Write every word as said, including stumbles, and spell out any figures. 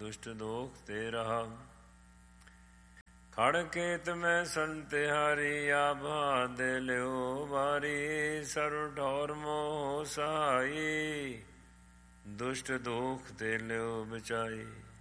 ਦੁਸ਼ਟ ਦੋਖ ਤੇ ਰਹਾ। ਖੜ ਕੇਤ ਮੈਂ ਸੰਤਿਹਾਰੀ ਆਭਾ ਦੇ ਲਿਓ ਵਾਰੀ। ਸਰਵ ਠੌਰ ਮੋਹ ਸਹਾਈ ਦੁਸ਼ਟ ਦੋਖ ਤੇ ਲਿਓ ਬਚਾਈ।